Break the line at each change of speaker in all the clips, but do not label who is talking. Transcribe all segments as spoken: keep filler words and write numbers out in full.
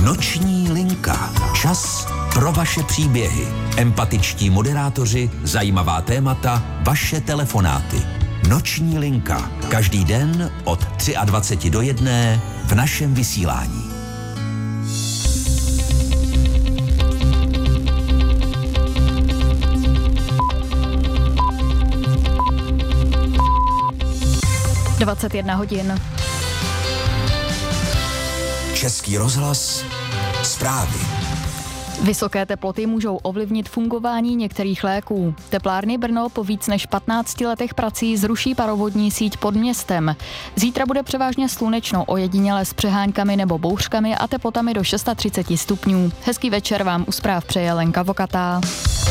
Noční linka. Čas pro vaše příběhy. Empatičtí moderátoři, zajímavá témata, vaše telefonáty. Noční linka. Každý den od dvacet tři do jedné v našem vysílání.
dvacet jedna hodin.
Český rozhlas. Zprávy.
Vysoké teploty můžou ovlivnit fungování některých léků. Teplárny Brno po víc než patnácti letech prací zruší parovodní síť pod městem. Zítra bude převážně slunečno, ojediněle s přeháňkami nebo bouřkami a teplotami do třicet šest stupňů. Hezký večer vám u zpráv přeje Lenka Vokatá.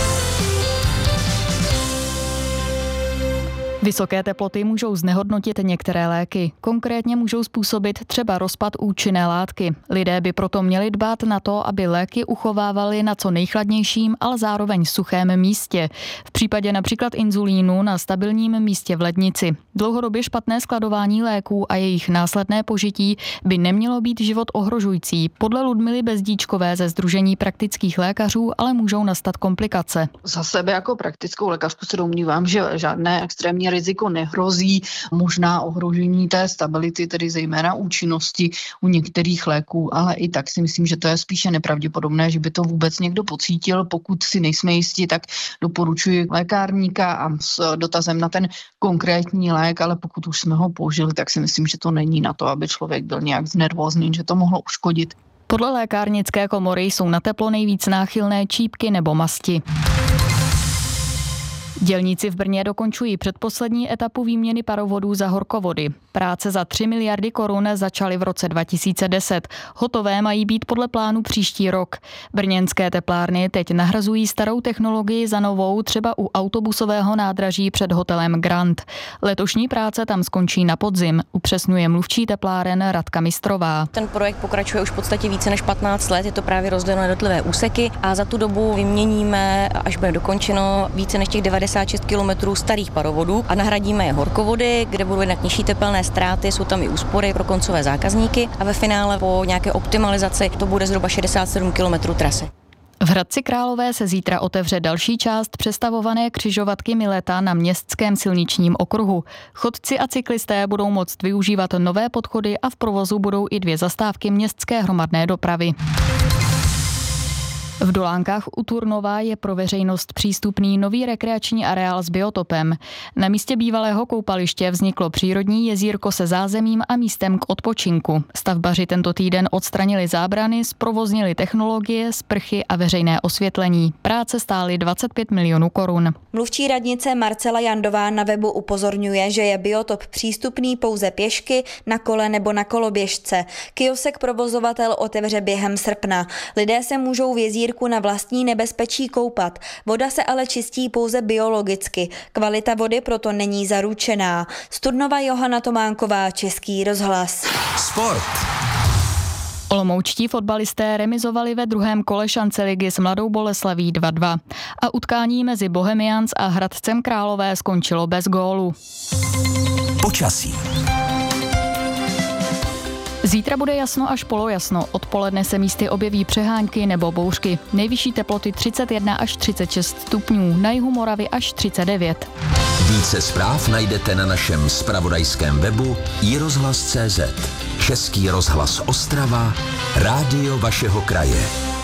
Vysoké teploty můžou znehodnotit některé léky. Konkrétně můžou způsobit třeba rozpad účinné látky. Lidé by proto měli dbát na to, aby léky uchovávali na co nejchladnějším, ale zároveň suchém místě. V případě například inzulínu na stabilním místě v lednici. Dlouhodobě špatné skladování léků a jejich následné požití by nemělo být život ohrožující. Podle Ludmily Bezdíčkové ze Sdružení praktických lékařů ale můžou nastat komplikace.
Za sebe jako praktickou lékařku se domnívám, že žádné extrémní riziko nehrozí, možná ohrožení té stability, tedy zejména účinnosti u některých léků, ale i tak si myslím, že to je spíše nepravděpodobné, že by to vůbec někdo pocítil. Pokud si nejsme jistí, tak doporučuji lékárníka a s dotazem na ten konkrétní lék, ale pokud už jsme ho použili, tak si myslím, že to není na to, aby člověk byl nějak znervózněn, že to mohlo uškodit.
Podle lékárnické komory jsou na teplo nejvíc náchylné čípky nebo masti. Dělníci v Brně dokončují předposlední etapu výměny parovodů za horkovody. Práce za tři miliardy korun začaly v roce dva tisíce deset. Hotové mají být podle plánu příští rok. Brněnské teplárny teď nahrazují starou technologii za novou, třeba u autobusového nádraží před hotelem Grand. Letošní práce tam skončí na podzim, upřesňuje mluvčí tepláren Radka Mistrová.
Ten projekt pokračuje už v podstatě více než patnáct let, je to právě rozděleno na jednotlivé úseky a za tu dobu vyměníme, až bude dokončeno, více než těch devadesát šest kilometrů starých parovodů a nahradíme je horkovody, kde budou jednak nižší tepelné ztráty, jsou tam i úspory pro koncové zákazníky a ve finále po nějaké optimalizaci to bude zhruba šedesát sedm kilometrů trasy.
V Hradci Králové se zítra otevře další část přestavované křižovatky Mileta na městském silničním okruhu. Chodci a cyklisté budou moct využívat nové podchody a v provozu budou i dvě zastávky městské hromadné dopravy. V Dolánkách u Turnova je pro veřejnost přístupný nový rekreační areál s biotopem. Na místě bývalého koupaliště vzniklo přírodní jezírko se zázemím a místem k odpočinku. Stavbaři tento týden odstranili zábrany, zprovoznili technologie, sprchy a veřejné osvětlení. Práce stály dvacet pět milionů korun.
Mluvčí radnice Marcela Jandová na webu upozorňuje, že je biotop přístupný pouze pěšky, na kole nebo na koloběžce. Kiosek provozovatel otevře během srpna. Lidé se můžou v jezírku na vlastní nebezpečí koupat. Voda se ale čistí pouze biologicky. Kvalita vody proto není zaručená. Z Turnova Johana Tománková, Český rozhlas.
Sport.
Olomoučtí fotbalisté remizovali ve druhém kole šance ligy s Mladou Boleslaví dva dva. A utkání mezi Bohemians a Hradcem Králové skončilo bez gólu.
Počasí.
Zítra bude jasno až polojasno. Odpoledne se místy objeví přehánky nebo bouřky. Nejvyšší teploty třicet jedna až třicet šest stupňů, na jihu Moravy až třicet devět.
Více zpráv najdete na našem zpravodajském webu i rozhlas tečka cé zet. Český rozhlas Ostrava, rádio vašeho kraje.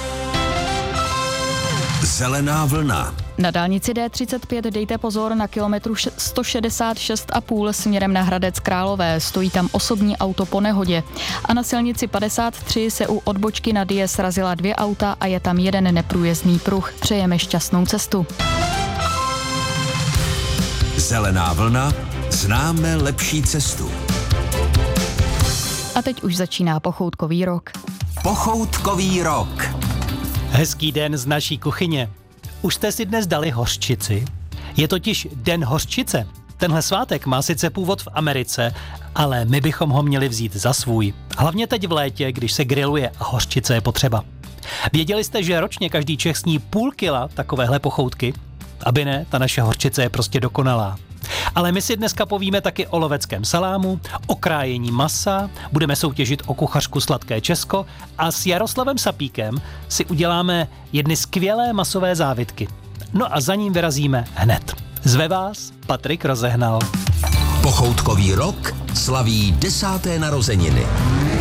Zelená vlna.
Na dálnici D třicet pět dejte pozor na kilometru sto šedesát šest a půl směrem na Hradec Králové. Stojí tam osobní auto po nehodě. A na silnici padesát tři se u odbočky na Dyje srazila dvě auta a je tam jeden neprůjezdný pruh. Přejeme šťastnou cestu.
Zelená vlna. Známe lepší cestu.
A teď už začíná pochoutkový rok.
Pochoutkový rok.
Hezký den z naší kuchyně. Už jste si dnes dali hořčici? Je totiž Den hořčice. Tenhle svátek má sice původ v Americe, ale my bychom ho měli vzít za svůj. Hlavně teď v létě, když se grilluje a hořčice je potřeba. Věděli jste, že ročně každý Čech sní půl kila takovéhle pochoutky? Aby ne, ta naše hořčice je prostě dokonalá. Ale my si dneska povíme taky o loveckém salámu, o krájení masa, budeme soutěžit o kuchařku Sladké Česko a s Jaroslavem Sapíkem si uděláme jedny skvělé masové závitky. No a za ním vyrazíme hned. Zve vás Patrik Rozehnal.
Pochoutkový rok slaví desáté narozeniny.